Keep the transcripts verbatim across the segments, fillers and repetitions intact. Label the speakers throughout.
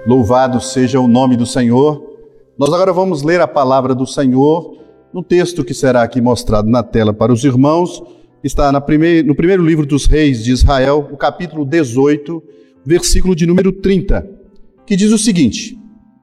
Speaker 1: Louvado seja o nome do Senhor. Nós agora vamos ler a palavra do Senhor no texto que será aqui mostrado na tela para os irmãos. Está na primeir, no primeiro livro dos reis de Israel, o capítulo dezoito, versículo de número trinta, que diz o seguinte: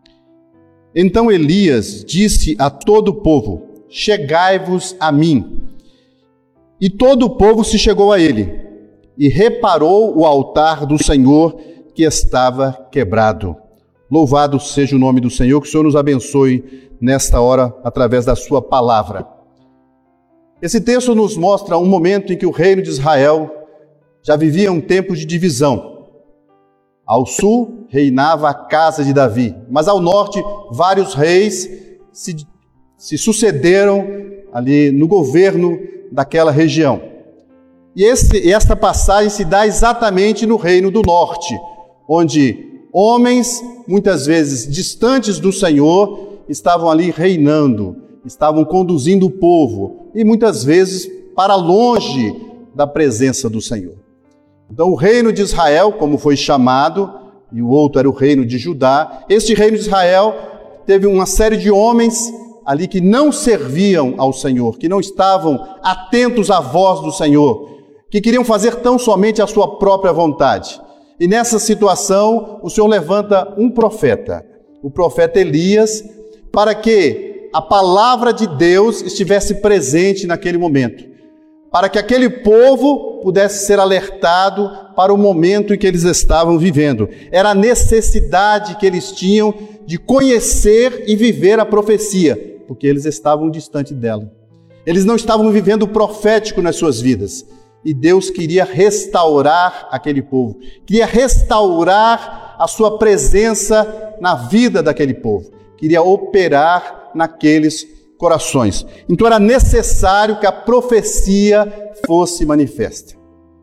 Speaker 1: Então Elias disse a todo o povo: Chegai-vos a mim. E todo o povo se chegou a ele, e reparou o altar do Senhor que estava quebrado. Louvado seja o nome do Senhor, que o Senhor nos abençoe nesta hora através da sua palavra. Esse texto nos mostra um momento em que o reino de Israel já vivia um tempo de divisão. Ao sul reinava a casa de Davi, mas ao norte vários reis se, se sucederam ali no governo daquela região. E, esse, e esta passagem se dá exatamente no reino do norte, onde homens, muitas vezes distantes do Senhor, estavam ali reinando, estavam conduzindo o povo, e muitas vezes para longe da presença do Senhor. Então o reino de Israel, como foi chamado, e o outro era o reino de Judá, este reino de Israel teve uma série de homens ali que não serviam ao Senhor, que não estavam atentos à voz do Senhor, que queriam fazer tão somente a sua própria vontade. E nessa situação, o Senhor levanta um profeta, o profeta Elias, para que a palavra de Deus estivesse presente naquele momento, para que aquele povo pudesse ser alertado para o momento em que eles estavam vivendo. Era a necessidade que eles tinham de conhecer e viver a profecia, porque eles estavam distante dela. Eles não estavam vivendo o profético nas suas vidas. E Deus queria restaurar aquele povo, queria restaurar a sua presença na vida daquele povo, queria operar naqueles corações. Então era necessário que a profecia fosse manifesta.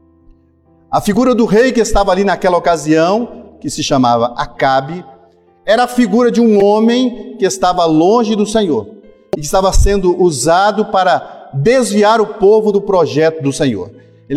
Speaker 1: A figura do rei que estava ali naquela ocasião, que se chamava Acabe, era a figura de um homem que estava longe do Senhor e que estava sendo usado para desviar o povo do projeto do Senhor.